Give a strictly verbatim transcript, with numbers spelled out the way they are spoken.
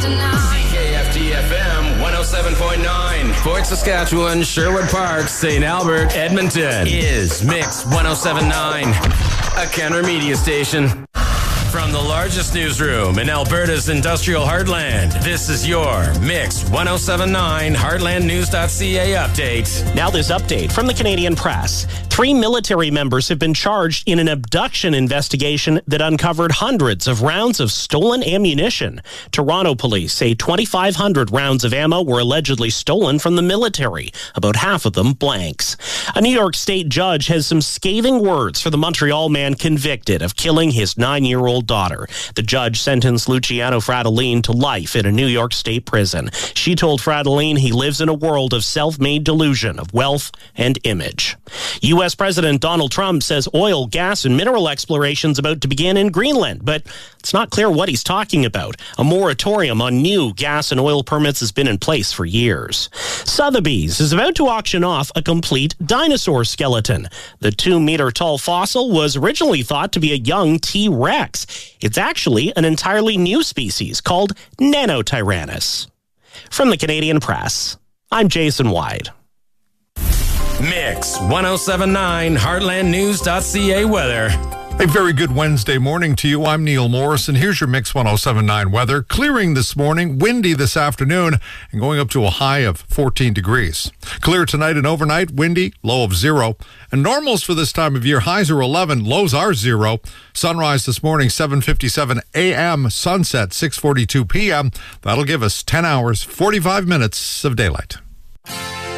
C K F D F M one oh seven point nine. Fort Saskatchewan, Sherwood Park, Saint Albert, Edmonton is Mix one oh seven point nine, a Kenner media station. From the largest newsroom in Alberta's industrial heartland, this is your Mix one oh seven point nine Heartland News dot C A update. Now this update from the Canadian Press. Three military members have been charged in an abduction investigation that uncovered hundreds of rounds of stolen ammunition. Toronto police say twenty-five hundred rounds of ammo were allegedly stolen from the military, about half of them blanks. A New York State judge has some scathing words for the Montreal man convicted of killing his nine-year-old daughter. The judge sentenced Luciano Fratellin to life in a New York State prison. She told Fratellin he lives in a world of self-made delusion of wealth and image. U S President Donald Trump says oil, gas, and mineral exploration is about to begin in Greenland, but it's not clear what he's talking about. A moratorium on new gas and oil permits has been in place for years. Sotheby's is about to auction off a complete dinosaur skeleton. The two-meter-tall fossil was originally thought to be a young T-Rex. It's actually an entirely new species called Nanotyrannus. From the Canadian Press, I'm Jason Wyde. Mix one oh seven point nine Heartland News dot C A weather. A very good Wednesday morning to you. I'm Neil Morrison. Here's your Mix one oh seven point nine weather. Clearing this morning, windy this afternoon, and going up to a high of fourteen degrees. Clear tonight and overnight, windy, low of zero. And normals for this time of year, highs are eleven, lows are zero. Sunrise this morning, seven fifty-seven a.m., sunset six forty-two p.m. That'll give us ten hours, forty-five minutes of daylight.